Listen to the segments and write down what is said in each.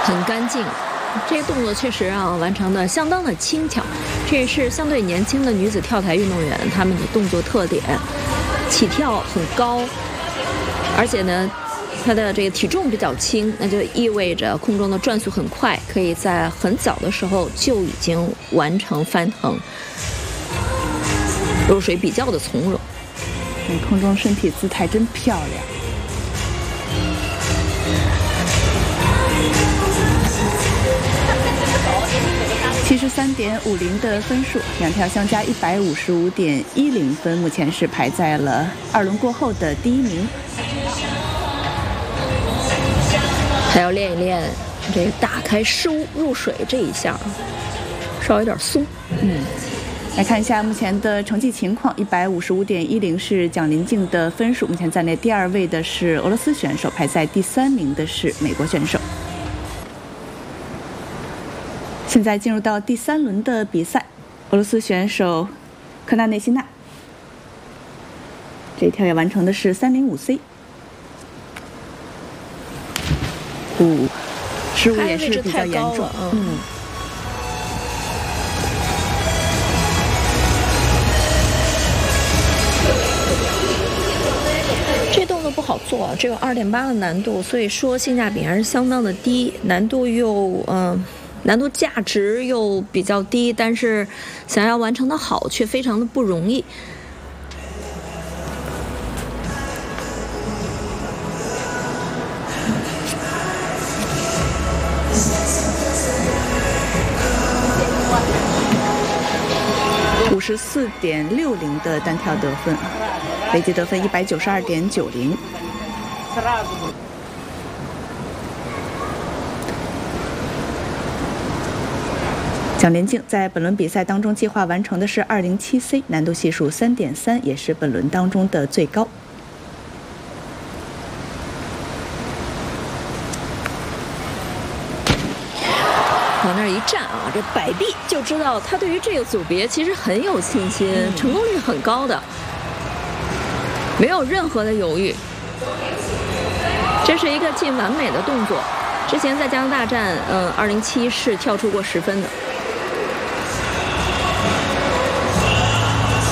很干净。这个动作确实啊，完成的相当的轻巧。这也是相对年轻的女子跳台运动员她们的动作特点，起跳很高，而且呢，她的这个体重比较轻，那就意味着空中的转速很快，可以在很早的时候就已经完成翻腾，入水比较的从容。 空中身体姿态真漂亮。73.50的分数，两条相加155.10分，目前是排在了2轮过后的第1名。 还要练一练这个打开收入水这一项，稍微有点松。 来看一下目前的成绩情况，155.10是蒋琳静的分数，目前暂列第2位的是俄罗斯选手，排在第3名的是美国选手。现在进入到第3轮的比赛，俄罗斯选手科纳内西娜这一跳跃完成的是305C，失误也是比较严重。 这动作不好做，只有2.8的难度，所以说性价比还是相当的低，难度价值又比较低，但是想要完成的好却非常的不容易。 54.60的单跳得分，累计得分192.90。蒋琳静在本轮比赛当中计划完成的是207C， 难度系数3.3，也是本轮当中的最高。 往那儿一站啊，这摆臂就知道他对于这个组别其实很有信心，成功率很高的，没有任何的犹豫。这是一个近完美的动作，之前在加拿大站，207是跳出过10分的。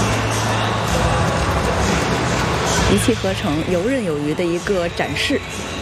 一气呵成、游刃有余的一个展示。